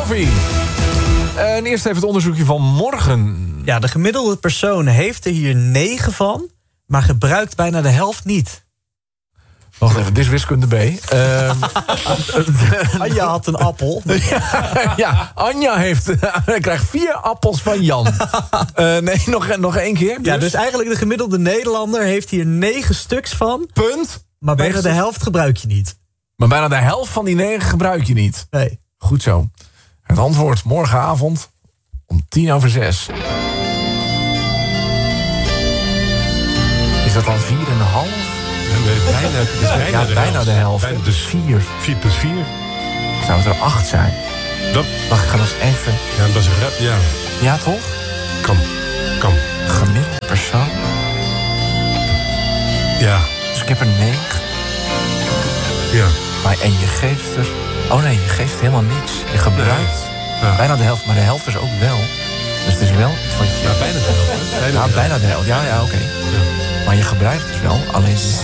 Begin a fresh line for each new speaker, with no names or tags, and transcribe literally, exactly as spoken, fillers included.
koffie. En eerst even het onderzoekje van morgen.
Ja, de gemiddelde persoon heeft er hier negen van, maar gebruikt bijna de helft niet.
Wacht even, dit is wiskunde B. Uh,
Anja had een appel.
ja, ja, Anja heeft, krijgt vier appels van Jan. Uh, nee, nog, nog één keer. Dus.
Ja, dus eigenlijk de gemiddelde Nederlander heeft hier negen stuks van.
Punt.
Maar bijna de helft gebruik je niet.
Maar bijna de helft van die negen gebruik je niet.
Nee.
Goed zo. Het antwoord morgenavond om tien over zes. Is dat dan vier en een half?
Bijna, het is bijna,
ja,
de,
bijna
helft.
de helft.
Bijna,
dus vier.
vier plus vier.
Zou het er acht zijn?
Dat,
Wacht, ik ga eens even...
ja, dat is rap, ja.
Ja, toch?
Kan. Kan.
Gemiddelde persoon.
Ja.
Dus ik heb er negen.
Ja.
Maar en je geeft er... Oh nee, je geeft helemaal niks. Je gebruikt
ja.
bijna de helft, maar de helft is ook wel. Dus het is wel iets wat je...
Ja, bijna de helft. Bijna
ja,
de
bijna de helft. Ja, ja, oké. Okay. Ja. Maar je gebruikt dus wel, alleen